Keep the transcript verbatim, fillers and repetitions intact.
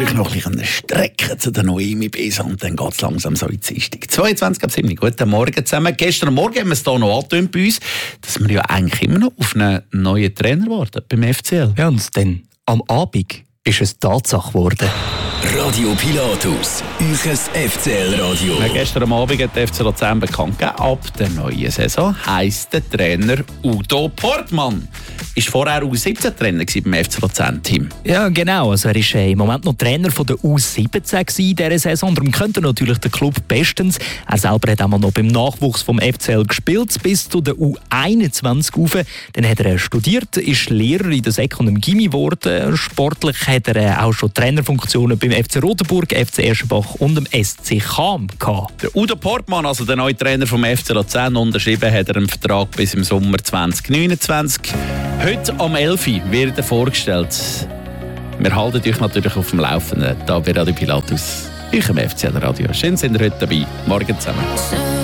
euch noch ein bisschen strecken zu der Noemi bis und dann geht es langsam so in die Dienstag. zweiundzwanzig ab sieben. Guten Morgen zusammen. Gestern Morgen haben wir es hier noch angetönt bei uns, dass wir ja eigentlich immer noch auf einen neuen Trainer warten beim F C L. Ja, und dann am Abend ist es Tatsache geworden. Radio Pilatus, euches F C L-Radio. Ja, gestern am Abend hat der F C Luzern bekannt gegeben, ab der neuen Saison heisst der Trainer Udo Portmann. Ist vorher U siebzehn-Trainer beim F C Luzern-Team. Ja, genau. Also er ist im Moment noch Trainer von der U siebzehn in dieser Saison. Darum könnte natürlich der Club bestens. Er selber hat auch noch beim Nachwuchs vom F C L gespielt, bis zu der U einundzwanzig rauf. Dann hat er studiert, ist Lehrer in der Sek und im Gymi geworden. Sportlich hat er auch schon Trainerfunktionen beim F C Rotenburg, F C Eschenbach und dem S C Cham gehabt. Der Udo Portmann, also der neue Trainer vom F C Luzern, unterschrieben hat er einen Vertrag bis im Sommer zwanzig neunundzwanzig. Heute am elf Uhr wird er vorgestellt. Wir halten euch natürlich auf dem Laufenden, da bei Radio Pilatus, euch im F C L Radio. Schön, sind ihr heute dabei. Morgen zusammen.